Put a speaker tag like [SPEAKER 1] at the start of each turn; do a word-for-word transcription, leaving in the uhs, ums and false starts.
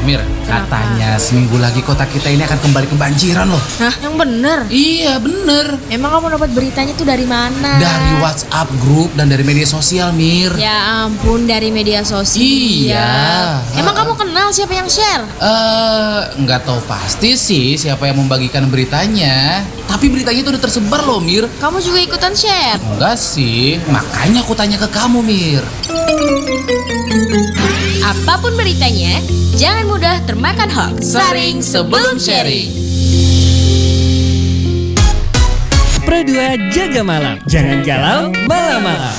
[SPEAKER 1] Mir, katanya seminggu lagi kota kita ini akan kembali kebanjiran loh.
[SPEAKER 2] Hah, yang bener?
[SPEAKER 1] Iya bener.
[SPEAKER 2] Emang kamu dapat beritanya tuh dari mana?
[SPEAKER 1] Dari WhatsApp grup dan dari media sosial, Mir.
[SPEAKER 2] Ya ampun, dari media sosial.
[SPEAKER 1] Iya.
[SPEAKER 2] Emang kamu kenal siapa yang share?
[SPEAKER 1] Eh, nggak tahu pasti sih siapa yang membagikan beritanya. Tapi beritanya itu udah tersebar loh, Mir.
[SPEAKER 2] Kamu juga ikutan share?
[SPEAKER 1] Enggak sih, makanya aku tanya ke kamu, Mir.
[SPEAKER 2] Apapun beritanya, jangan mudah termakan hoax.
[SPEAKER 1] Saring sebelum sharing.
[SPEAKER 3] Pro dua jaga malam. Jangan galau malam-malam.